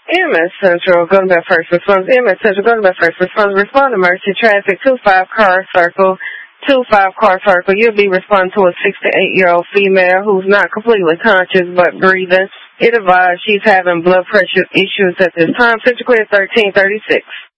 EMS Central, go to that first response. EMS Central, go to that first response. Respond to emergency traffic, 25-car circle. 25-car circle. You'll be responding to a 68-year-old female who's not completely conscious but breathing. It advised she's having blood pressure issues at this time. Central clear 1336.